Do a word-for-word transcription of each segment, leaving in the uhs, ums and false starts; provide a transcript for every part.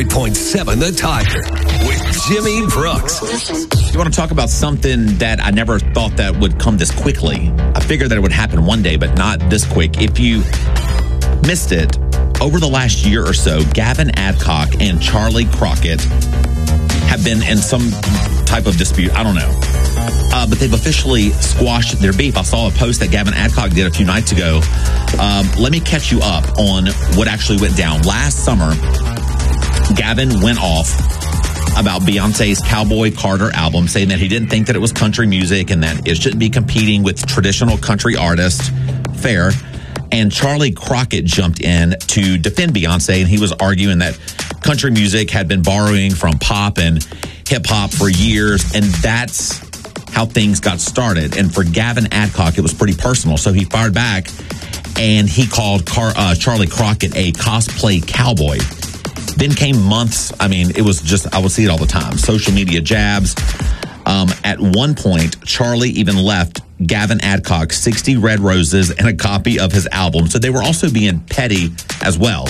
hundred point seven The Tiger with Jimmy Brooks. You want to talk about something that I never thought that would come this quickly. I figured that it would happen one day, but not this quick. If you missed it, over the last year or so, Gavin Adcock and Charlie Crockett have been in some type of dispute. I don't know. Uh, but they've officially squashed their beef. I saw a post that Gavin Adcock did a few nights ago. Um, let me catch you up on what actually went down. Last summer, Gavin went off about Beyonce's Cowboy Carter album, saying that he didn't think that it was country music and that it shouldn't be competing with traditional country artists. Fair. And Charlie Crockett jumped in to defend Beyonce, and he was arguing that country music had been borrowing from pop and hip-hop for years, and that's how things got started. And for Gavin Adcock, it was pretty personal, so he fired back, and he called Car- uh, Charlie Crockett a cosplay cowboy. Then came months, I mean, it was just, I would see it all the time, social media jabs. Um, at one point, Charlie even left Gavin Adcock sixty red roses and a copy of his album. So they were also being petty as well.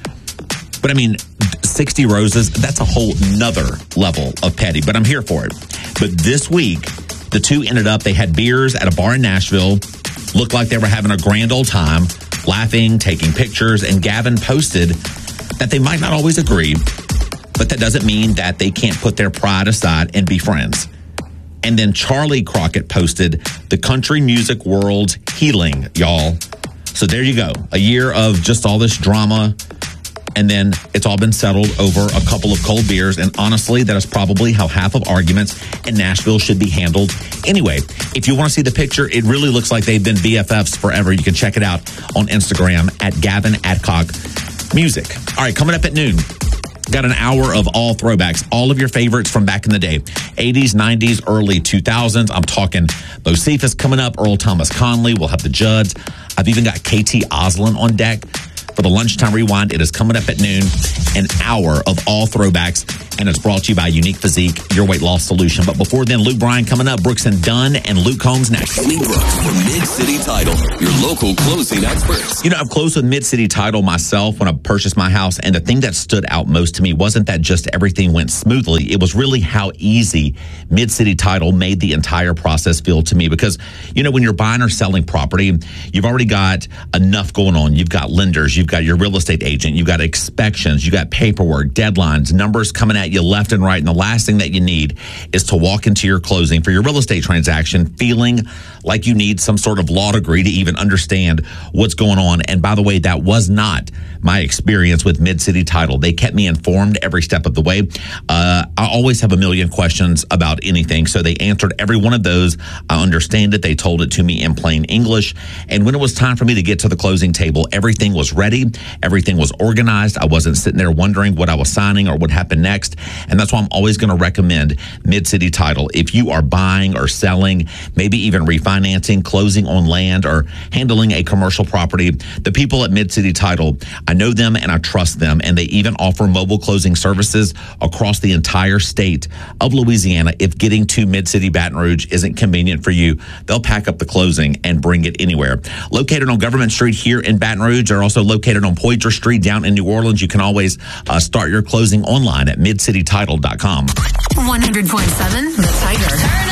But I mean, sixty roses, that's a whole nother level of petty, but I'm here for it. But this week, the two ended up, they had beers at a bar in Nashville, looked like they were having a grand old time, laughing, taking pictures, and Gavin posted that they might not always agree, but that doesn't mean that they can't put their pride aside and be friends. And then Charlie Crockett posted, the country music world's healing, y'all. So there you go. A year of just all this drama. And then it's all been settled over a couple of cold beers. And honestly, that is probably how half of arguments in Nashville should be handled. Anyway, if you want to see the picture, it really looks like they've been B F Fs forever. You can check it out on Instagram at Gavin Adcock Music. All right, coming up at noon. Got an hour of all throwbacks, all of your favorites from back in the day. eighties, nineties, early two thousands. I'm talking Bocephus coming up, Earl Thomas Conley. We'll have the Judds. I've even got K T Oslin on deck. For the Lunchtime Rewind, it is coming up at noon, an hour of all throwbacks, and it's brought to you by Unique Physique, your weight loss solution. But before then, Luke Bryan coming up, Brooks and Dunn, and Luke Combs next. Jimmy Brooks for Mid-City Title, your local closing experts. You know, I've closed with Mid-City Title myself when I purchased my house, and the thing that stood out most to me wasn't that just everything went smoothly. It was really how easy Mid-City Title made the entire process feel to me. Because, you know, when you're buying or selling property, you've already got enough going on. You've got lenders, you've got your real estate agent, you've got inspections, you got paperwork, deadlines, numbers coming at you left and right. And the last thing that you need is to walk into your closing for your real estate transaction feeling like you need some sort of law degree to even understand what's going on. And by the way, that was not my experience with Mid-City Title. They kept me informed every step of the way. Uh, I always have a million questions about anything, so they answered every one of those. I understand it. They told it to me in plain English. And when it was time for me to get to the closing table, everything was ready. Everything was organized. I wasn't sitting there wondering what I was signing or what happened next. And that's why I'm always going to recommend Mid-City Title. If you are buying or selling, maybe even refinancing, closing on land, or handling a commercial property, the people at Mid-City Title, I know them and I trust them. And they even offer mobile closing services across the entire state of Louisiana. If getting to Mid-City Baton Rouge isn't convenient for you, they'll pack up the closing and bring it anywhere. Located on Government Street here in Baton Rouge, they're also located on Poydras Street down in New Orleans. You can always uh, start your closing online at mid city title dot com. one hundred point seven The Tiger.